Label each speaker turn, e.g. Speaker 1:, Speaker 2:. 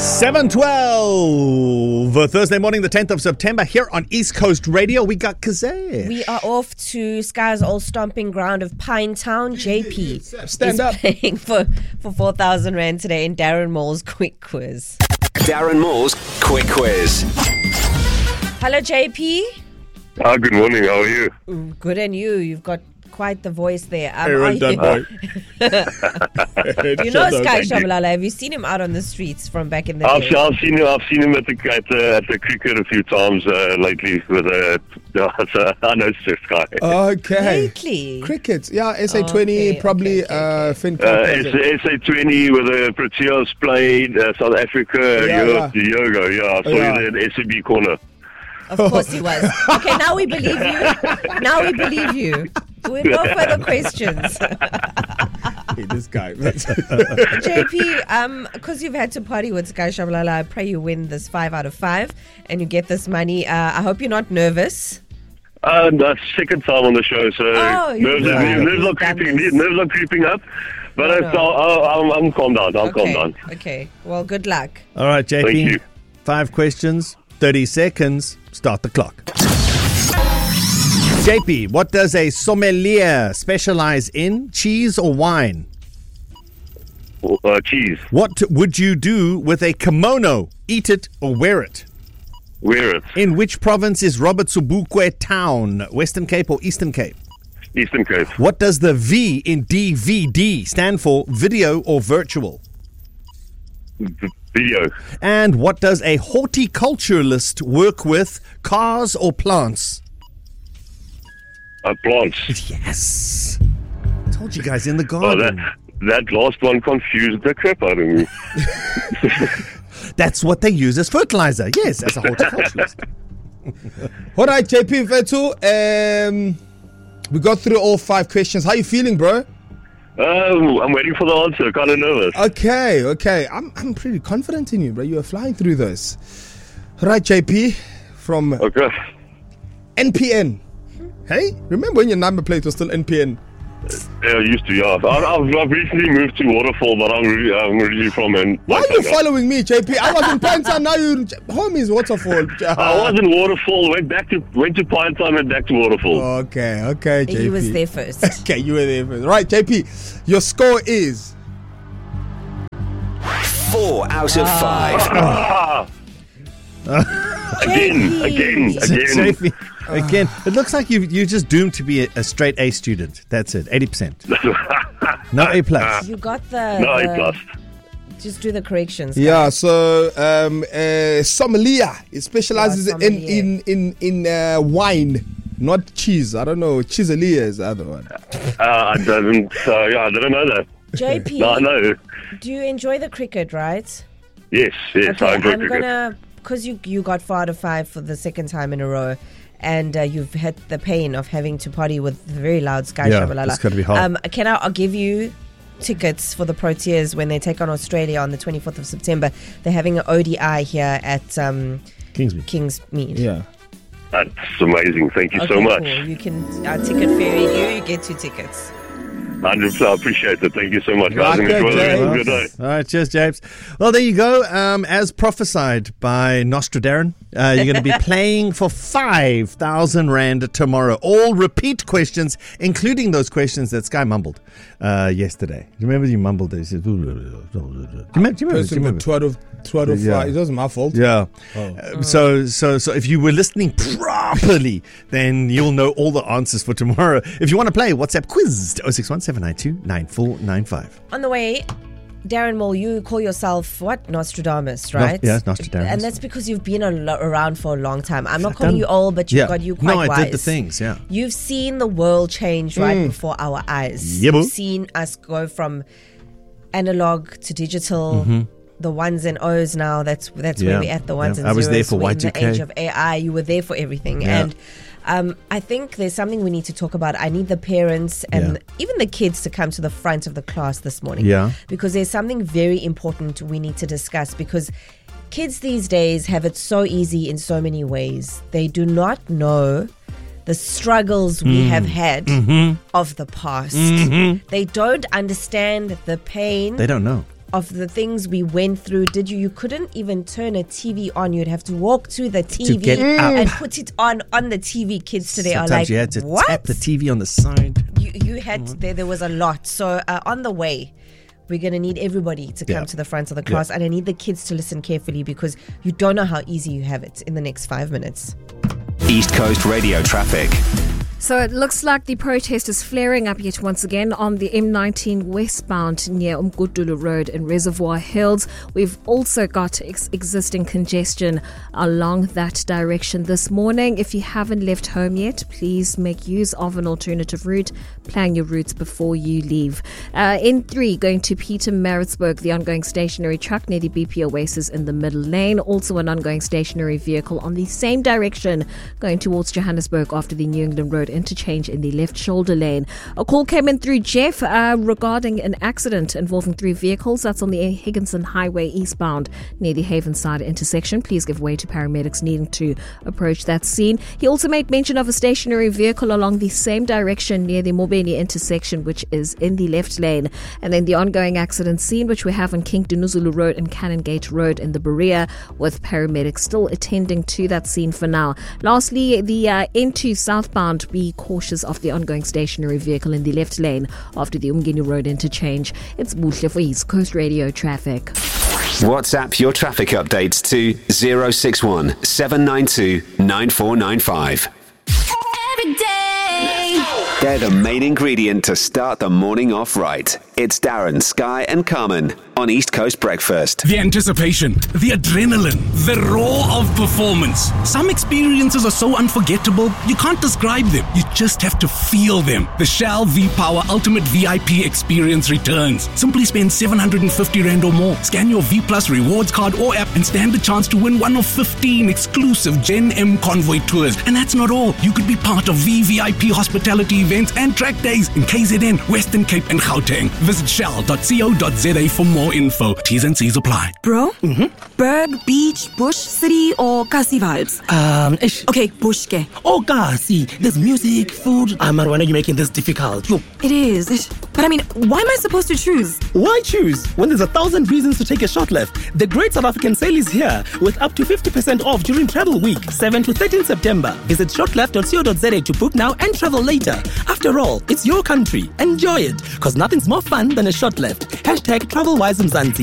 Speaker 1: 7:12, Thursday morning, the 10th of September, here on East Coast Radio. We got Kazay.
Speaker 2: We are off to Sky's old stomping ground of Pinetown. JP
Speaker 1: Stand up.
Speaker 2: playing for 4,000 Rand today in Darren Moore's Quick Quiz.
Speaker 3: Darren Moore's Quick Quiz.
Speaker 2: Hello, JP.
Speaker 4: Good morning. How are you?
Speaker 2: Good, and you? You've got quite the voice there.
Speaker 1: Well done, boy.
Speaker 2: You know Sky Shabalala. Have you seen him out on the streets from back in the day?
Speaker 4: I've seen him at the cricket a few times lately. I know Sky.
Speaker 5: Okay.
Speaker 2: Lately?
Speaker 5: Cricket. Yeah, SA20, probably
Speaker 2: okay.
Speaker 5: Finn Clark.
Speaker 4: SA20 with the Proteas played South Africa a year ago. Yeah, I saw you there in SCB corner.
Speaker 2: Of course he was. Okay, now we believe you. With no further questions.
Speaker 5: Hey, this guy.
Speaker 2: JP, because you've had to party with Sky Shabalala, I pray you win this 5 out of 5 and you get this money. I hope you're not nervous.
Speaker 4: That's second time on the show, so nerves are creeping up. But I'm calm down. Calm down.
Speaker 2: Okay. Well, good luck.
Speaker 1: All right, JP.
Speaker 4: Thank you.
Speaker 1: 5 questions, 30 seconds. Start the clock. JP, what does a sommelier specialize in? Cheese or wine?
Speaker 4: Cheese.
Speaker 1: What would you do with a kimono? Eat it or wear it?
Speaker 4: Wear it.
Speaker 1: In which province is Robert Sobukwe town? Western Cape or Eastern Cape?
Speaker 4: Eastern Cape.
Speaker 1: What does the V in DVD stand for? Video or virtual?
Speaker 4: Video.
Speaker 1: And what does a horticulturalist work with? Cars or plants?
Speaker 4: Plants.
Speaker 1: Yes. Told you guys in the
Speaker 4: Oh,
Speaker 1: garden.
Speaker 4: that last one confused the crap out of me.
Speaker 1: That's what they use as fertilizer. Yes, as a horticulturalist.
Speaker 5: All right, JP Vetu. We got through all 5 questions. How you feeling, bro?
Speaker 4: I'm waiting for the answer. Kind of nervous.
Speaker 5: Okay. I'm pretty confident in you, bro. You are flying through this. All right, JP from NPN. Hey, remember when your number plate was still NPN?
Speaker 4: Yeah, I used to, yeah. I've recently moved to Waterfall, but I'm originally from...
Speaker 5: Why are you following me, JP? I was in Pinetown, now you... Home is Waterfall.
Speaker 4: I was in Waterfall, went to Pinetown and back to Waterfall.
Speaker 5: Okay, JP.
Speaker 2: He was there first.
Speaker 5: Okay, you were there first. Right, JP, your score is...
Speaker 3: 4 out of 5.
Speaker 4: Again.
Speaker 1: JP, again, it looks like you're just doomed to be a straight A student. That's it, 80%. No A plus.
Speaker 2: You got the...
Speaker 4: No A plus.
Speaker 2: Just do the corrections.
Speaker 5: Yeah, so sommelier. It specializes in wine, not cheese. I don't know. Chiselier is the other one.
Speaker 4: I didn't know that.
Speaker 2: JP,
Speaker 4: no.
Speaker 2: do you enjoy the cricket, right?
Speaker 4: Yes,
Speaker 2: Okay,
Speaker 4: I enjoy
Speaker 2: I'm
Speaker 4: cricket.
Speaker 2: gonna... Because you got 4 out of 5 for the second time in a row, and you've had the pain of having to party with the very loud Sky Shabalala.
Speaker 1: It's gotta be hard.
Speaker 2: I'll give you tickets for the Proteas when they take on Australia on the 24th of September. They're having an ODI here at Kingsmead.
Speaker 5: Yeah.
Speaker 4: That's amazing. Thank you so much.
Speaker 2: Cool. You can ticket ferry you get 2 tickets.
Speaker 4: 100%. I appreciate it. Thank you so much, guys.
Speaker 5: Okay,
Speaker 4: Enjoy the rest of
Speaker 5: James.
Speaker 4: your day.
Speaker 1: All right, cheers, James. Well, there you go. As prophesied by Nostradamus, you're going to be playing for 5,000 Rand tomorrow. All repeat questions, including those questions that Sky mumbled yesterday. You remember you mumbled those? Do you remember?
Speaker 5: It wasn't my fault.
Speaker 1: Yeah. So if you were listening properly, then you'll know all the answers for tomorrow. If you want to play, WhatsApp quiz 0617929495.
Speaker 2: On the way, Darren Moore, you call yourself what? Nostradamus, right?
Speaker 1: Yes, Nostradamus.
Speaker 2: And that's because you've been around for a long time. I'm not calling you old, but you quite wise.
Speaker 1: I did the things, yeah.
Speaker 2: You've seen the world change right before our eyes.
Speaker 1: Yeah,
Speaker 2: You've seen us go from analog to digital. The ones and O's now, that's where we're at, the ones and zeros.
Speaker 1: I was there for
Speaker 2: we're
Speaker 1: Y2K.
Speaker 2: in the age of AI. You were there for everything.
Speaker 1: Yeah.
Speaker 2: And I think there's something we need to talk about. I need the parents and even the kids to come to the front of the class this morning.
Speaker 1: Yeah.
Speaker 2: Because there's something very important we need to discuss, because kids these days have it so easy in so many ways. They do not know the struggles we have had of the past. They don't understand the pain.
Speaker 1: They don't know.
Speaker 2: of the things we went through. You couldn't even turn a TV on. You'd have to walk to the TV and put it on the TV. Kids today
Speaker 1: Sometimes
Speaker 2: are like,
Speaker 1: you had to
Speaker 2: what?
Speaker 1: tap the TV on the side.
Speaker 2: You had there was a lot. So on the way, we're going to need everybody to come to the front of the class, and I need the kids to listen carefully because you don't know how easy you have it in the next 5 minutes.
Speaker 3: East Coast radio traffic.
Speaker 6: So it looks like the protest is flaring up yet once again on the M19 westbound near Umgudulu Road in Reservoir Hills. We've also got existing congestion along that direction this morning. If you haven't left home yet, please make use of an alternative route. Plan your routes before you leave. N3 going to Pietermaritzburg, the ongoing stationary truck near the BP Oasis in the middle lane. Also an ongoing stationary vehicle on the same direction going towards Johannesburg after the New England Road interchange in the left shoulder lane. A call came in through Jeff regarding an accident involving 3 vehicles. That's on the Higginson Highway eastbound near the Havenside intersection. Please give way to paramedics needing to approach that scene. He also made mention of a stationary vehicle along the same direction near the Mobeni intersection, which is in the left lane. And then the ongoing accident scene, which we have on King Dinuzulu Road and Canongate Road in the Berea, with paramedics still attending to that scene for now. Lastly, the N2 southbound, be cautious of the ongoing stationary vehicle in the left lane after the Umgeni Road interchange. It's Buhle for East Coast Radio Traffic.
Speaker 3: WhatsApp your traffic updates to 061 792 9495.
Speaker 7: Every day.
Speaker 3: They're the main ingredient to start the morning off right. It's Darren, Sky and Carmen on East Coast Breakfast.
Speaker 8: The anticipation, the adrenaline, the roar of performance. Some experiences are so unforgettable, you can't describe them. You just have to feel them. The Shell V-Power Ultimate VIP experience returns. Simply spend 750 Rand or more. Scan your V Plus rewards card or app and stand the chance to win one of 15 exclusive Gen M Convoy tours. And that's not all. You could be part of VVIP hospitality events and track days in KZN, Western Cape and Gauteng. Visit shell.co.za for more info. T's and C's apply.
Speaker 9: Bro? Berg, beach, bush, city or Kasi vibes? Okay, bush ke.
Speaker 10: Oh, Kasi. There's music, food. Why are you making this difficult?
Speaker 9: It is. But I mean, why am I supposed to choose?
Speaker 10: Why choose when there's 1,000 reasons to take a short left? The Great South African Sale is here with up to 50% off during travel week, 7 to 13 September. Visit shortleft.co.za to book now and travel later. After all, it's your country. Enjoy it, because nothing's more fun than a short left. #TravelWiseMzansi.